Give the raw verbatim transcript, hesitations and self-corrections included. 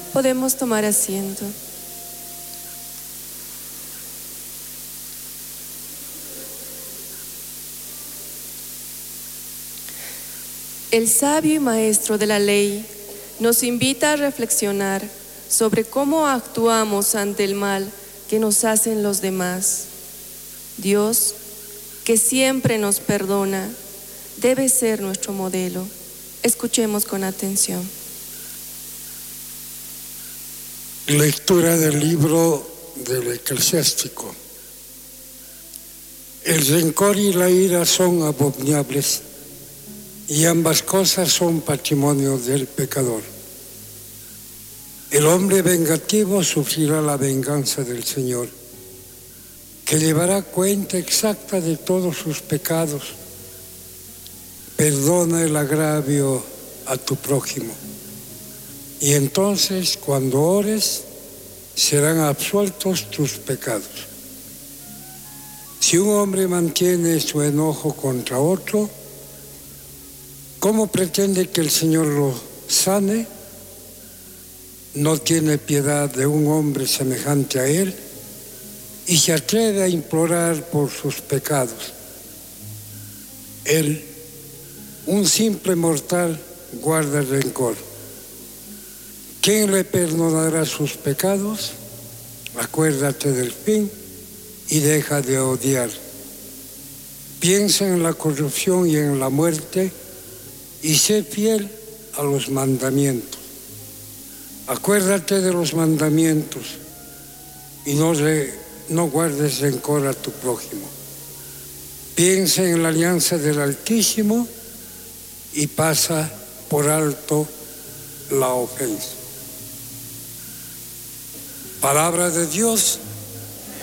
Podemos tomar asiento. El sabio y maestro de la ley nos invita a reflexionar sobre cómo actuamos ante el mal que nos hacen los demás. Dios, que siempre nos perdona, debe ser nuestro modelo. Escuchemos con atención. Lectura del libro del Eclesiástico. El rencor y la ira son abominables, y ambas cosas son patrimonio del pecador. El hombre vengativo sufrirá la venganza del Señor, que llevará cuenta exacta de todos sus pecados. Perdona el agravio a tu prójimo, y entonces, cuando ores, serán absueltos tus pecados. Si un hombre mantiene su enojo contra otro, ¿cómo pretende que el Señor lo sane? No tiene piedad de un hombre semejante a él y se atreve a implorar por sus pecados. Él, un simple mortal, guarda rencor. ¿Quién le perdonará sus pecados? Acuérdate del fin y deja de odiar. Piensa en la corrupción y en la muerte y sé fiel a los mandamientos. Acuérdate de los mandamientos y no, re, no guardes rencor a tu prójimo. Piensa en la alianza del Altísimo y pasa por alto la ofensa. Palabra de Dios.